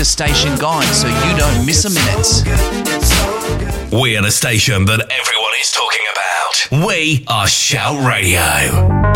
the station going so you don't miss a minute. We are the station that everyone is talking about. We are Shout Radio.